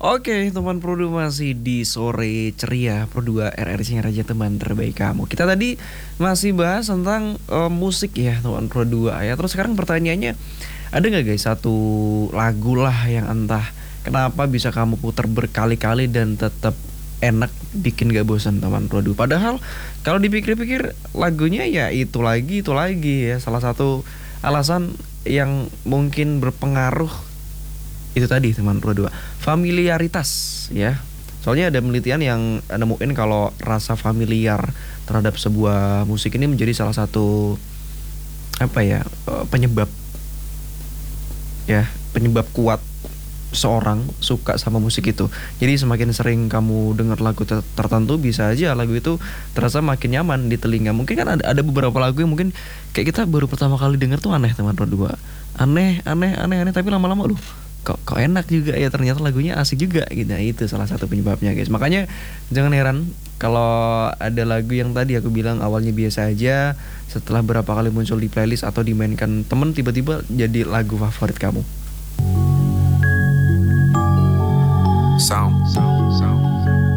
Oke, teman Pro 2 masih di sore ceria Pro 2 RRC Raja teman terbaik kamu. Kita tadi masih bahas tentang musik ya, teman Pro 2 ya. Terus sekarang pertanyaannya, ada nggak guys satu lagu lah yang entah kenapa bisa kamu putar berkali-kali dan tetap enak, bikin gak bosan teman Pro 2. Padahal kalau dipikir-pikir lagunya ya itu lagi ya. Salah satu alasan yang mungkin berpengaruh itu tadi teman Pro 2, familiaritas ya. Soalnya ada penelitian yang nemuin kalau rasa familiar terhadap sebuah musik ini menjadi salah satu apa ya, penyebab ya, penyebab kuat seorang suka sama musik itu. Jadi semakin sering kamu dengar lagu tertentu, bisa aja lagu itu terasa makin nyaman di telinga. Mungkin kan ada beberapa lagu yang mungkin kayak kita baru pertama kali denger tuh aneh teman Pro 2. Aneh, tapi lama-lama kok enak juga ya, ternyata lagunya asik juga gitu. Nah, itu salah satu penyebabnya guys. Makanya jangan heran kalau ada lagu yang tadi aku bilang awalnya biasa aja, setelah berapa kali muncul di playlist atau dimainkan temen, tiba-tiba jadi lagu favorit kamu. Sound.